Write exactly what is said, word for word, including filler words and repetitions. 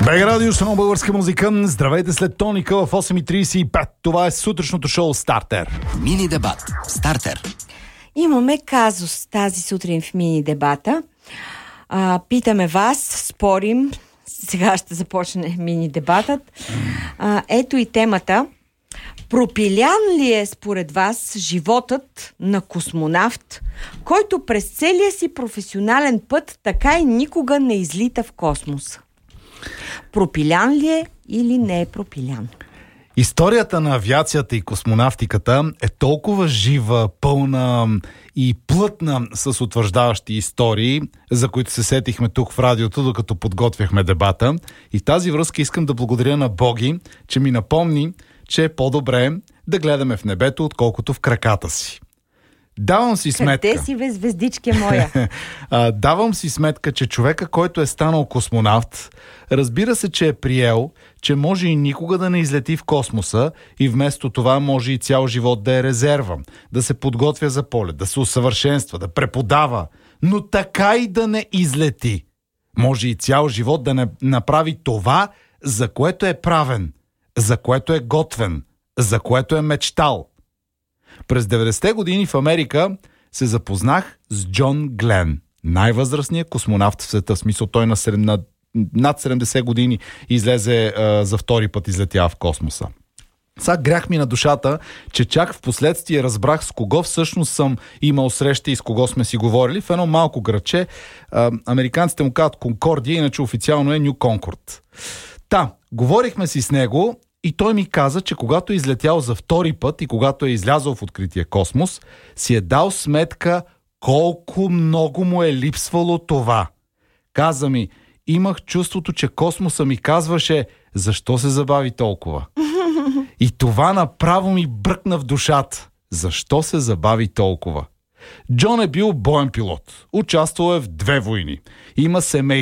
БГ Радио, само българска музика. Здравейте след тоника в осем и трийсет и пет. Това е сутрешното шоу Стартер. Мини дебат. Стартер. Имаме казус тази сутрин в мини дебата. А, питаме вас, спорим. Сега ще започне мини дебатът. А, ето и темата. Пропилян ли е според вас животът на космонавт, който през целия си професионален път така и никога не излита в космоса? Пропилян ли е или не е пропилян? Историята на авиацията и космонавтиката е толкова жива, пълна и плътна с утвърждаващи истории, за които се сетихме тук в радиото, докато подготвяхме дебата. И в тази връзка искам да благодаря на Боги, че ми напомни, че е по-добре да гледаме в небето, отколкото в краката си. Давам си сметка... Къде си, бе, звездичка моя? Давам си сметка, че човека, който е станал космонавт, разбира се, че е приел, че може и никога да не излети в космоса и вместо това може и цял живот да е резерва, да се подготвя за полет, да се усъвършенства, да преподава, но така и да не излети. Може и цял живот да не направи това, за което е правен, за което е готвен, за което е мечтал. През деветдесетте години в Америка се запознах с Джон Глен, най-възрастният космонавт в света. В смисъл, той на, седем, на над седемдесет години излезе а, за втори път, излетява в космоса. Сега грях ми на душата, че чак в последствие разбрах с кого всъщност съм имал среща и с кого сме си говорили. В едно малко градче, а, американците му казват Конкордия, иначе официално е Ню Конкорд. Та, говорихме си с него и той ми каза, че когато е излетял за втори път и когато е излязъл в открития космос, си е дал сметка колко много му е липсвало това. Каза ми, имах чувството, че космоса ми казваше, защо се забави толкова? И това направо ми бръкна в душата. Защо се забави толкова? Джон е бил боен пилот. Участвал е в две войни. Има семейство.